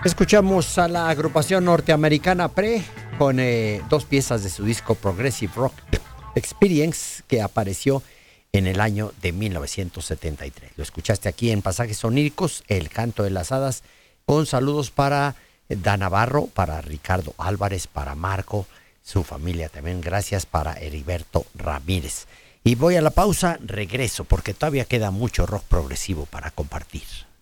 Escuchamos a la agrupación norteamericana Pre con dos piezas de su disco Progressive Rock Experience, que apareció en el año de 1973. Lo escuchaste aquí en Pasajes Oníricos, El Canto de las Hadas, con saludos para Dan Navarro, para Ricardo Álvarez, para Marco, su familia también. Gracias para Heriberto Ramírez. Y voy a la pausa, regreso, porque todavía queda mucho rock progresivo para compartir.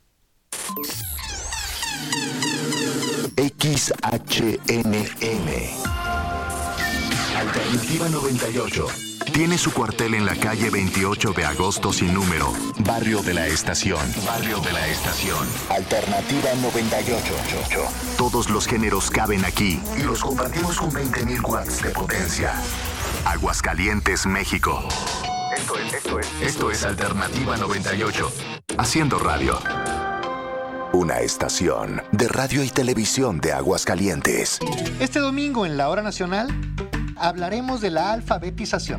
XHNN Alternativa 98 tiene su cuartel en la calle 28 de agosto sin número, Barrio de la Estación. Barrio de la Estación. Alternativa 98. Todos los géneros caben aquí y los compartimos con 20.000 watts de potencia. Aguascalientes, México. Esto es Alternativa 98. Haciendo radio. Una estación de radio y televisión de Aguascalientes. Este domingo en la Hora Nacional hablaremos de la alfabetización.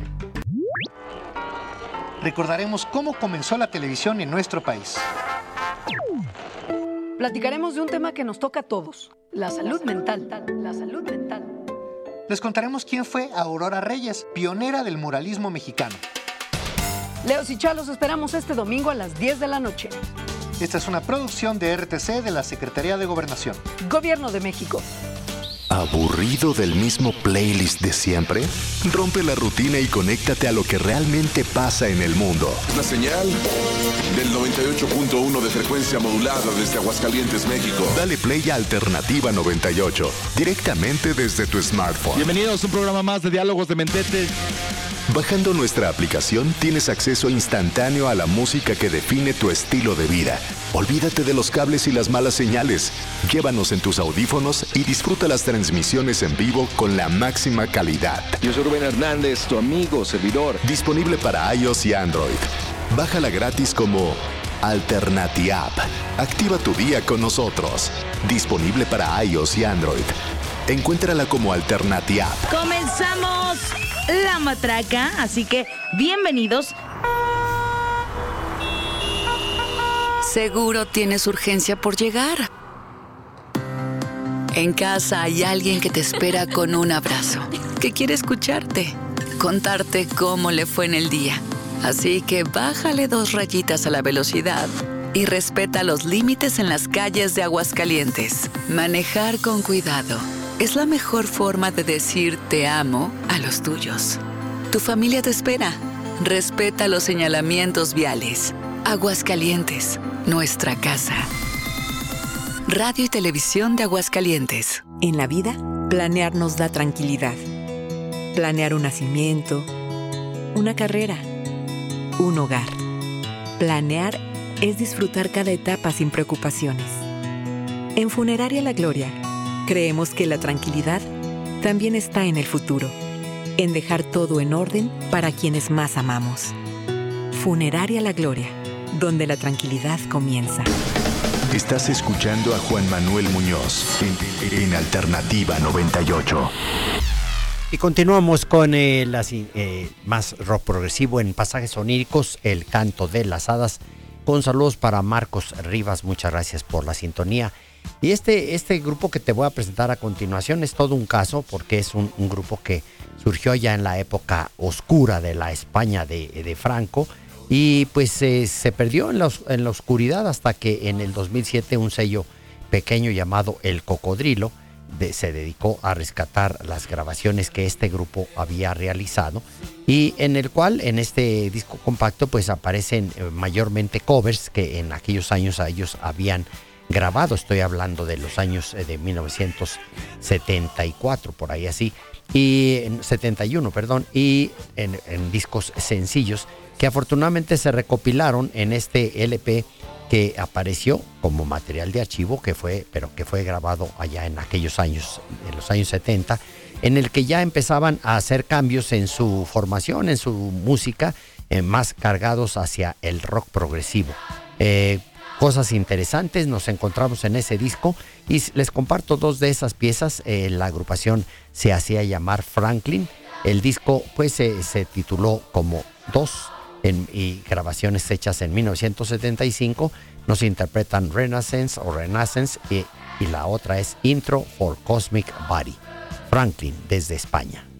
Recordaremos cómo comenzó la televisión en nuestro país. Platicaremos de un tema que nos toca a todos, la salud mental. La salud mental. Les contaremos quién fue Aurora Reyes, pionera del muralismo mexicano. Leos y Chalos esperamos este domingo a las 10 de la noche. Esta es una producción de RTC de la Secretaría de Gobernación. Gobierno de México. ¿Aburrido del mismo playlist de siempre? Rompe la rutina y conéctate a lo que realmente pasa en el mundo. La señal del 98.1 de frecuencia modulada desde Aguascalientes, México. Dale play a Alternativa 98, directamente desde tu smartphone. Bienvenidos a un programa más de Diálogos de Mentete. Bajando nuestra aplicación tienes acceso instantáneo a la música que define tu estilo de vida. Olvídate de los cables y las malas señales. Llévanos en tus audífonos y disfruta las transmisiones en vivo con la máxima calidad. Yo soy Rubén Hernández, tu amigo, servidor. Disponible para iOS y Android. Bájala gratis como Alternatiapp. Activa tu día con nosotros. Disponible para iOS y Android. Encuéntrala como Alternatiapp. ¡Comenzamos la matraca! Así que, bienvenidos. Seguro tienes urgencia por llegar. En casa hay alguien que te espera con un abrazo, que quiere escucharte, contarte cómo le fue en el día. Así que bájale 2 rayitas a la velocidad y respeta los límites en las calles de Aguascalientes. Manejar con cuidado es la mejor forma de decir te amo a los tuyos. Tu familia te espera. Respeta los señalamientos viales. Aguascalientes, nuestra casa. Radio y Televisión de Aguascalientes. En la vida, planear nos da tranquilidad. Planear un nacimiento, una carrera, un hogar. Planear es disfrutar cada etapa sin preocupaciones. En Funeraria La Gloria, creemos que la tranquilidad también está en el futuro, en dejar todo en orden para quienes más amamos. Funeraria La Gloria, donde la tranquilidad comienza. Estás escuchando a Juan Manuel Muñoz en Alternativa 98. Y continuamos con más rock progresivo en Pasajes Oníricos, El Canto de las Hadas, con saludos para Marcos Rivas. Muchas gracias por la sintonía. Y este grupo que te voy a presentar a continuación es todo un caso, porque es un grupo que surgió ya en la época oscura de la España de Franco, y pues se perdió en la oscuridad hasta que en el 2007 un sello pequeño llamado El Cocodrilo se dedicó a rescatar las grabaciones que este grupo había realizado, y en el cual en este disco compacto pues aparecen mayormente covers que en aquellos años a ellos habían grabado. Estoy hablando de los años de 1974, por ahí así, y en 71, perdón, y en discos sencillos que afortunadamente se recopilaron en este LP que apareció como material de archivo, que fue grabado allá en aquellos años, en los años 70, en el que ya empezaban a hacer cambios en su formación, en su música, más cargados hacia el rock progresivo. Cosas interesantes nos encontramos en ese disco, y les comparto 2 de esas piezas. La agrupación se hacía llamar Franklin. El disco pues se tituló como 2, y grabaciones hechas en 1975 nos interpretan Renaissance y la otra es Intro for Cosmic Body. Franklin, desde España.